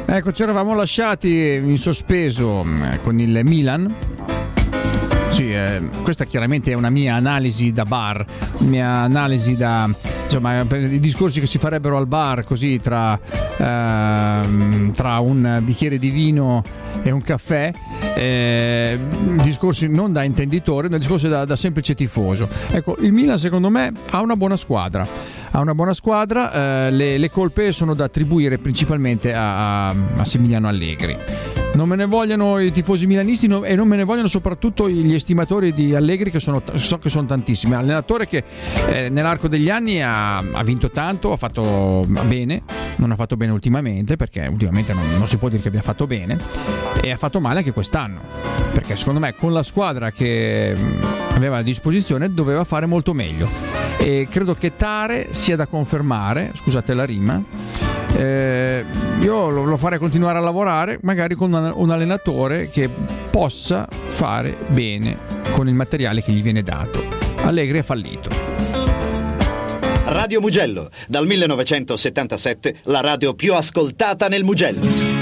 Ecco, ci eravamo lasciati in sospeso con il Milan. Sì, questa chiaramente è una mia analisi da bar, mia analisi da, insomma, per i discorsi che si farebbero al bar, così tra un bicchiere di vino e un caffè, discorsi non da intenditore, ma discorsi da semplice tifoso. Ecco, il Milan secondo me ha una buona squadra. Le colpe sono da attribuire principalmente a Massimiliano Allegri. Non me ne vogliono i tifosi milanisti e non me ne vogliono soprattutto gli estimatori di Allegri, che so che sono tantissimi. Allenatore che nell'arco degli anni ha vinto tanto, ha fatto bene, non ha fatto bene ultimamente, perché ultimamente non si può dire che abbia fatto bene, e ha fatto male anche quest'anno, perché secondo me con la squadra che aveva a disposizione doveva fare molto meglio, e credo che Tare sia da confermare, scusate la rima. Io lo farei continuare a lavorare, magari con un allenatore che possa fare bene con il materiale che gli viene dato. Allegri è fallito. Radio Mugello, dal 1977 la radio più ascoltata nel Mugello.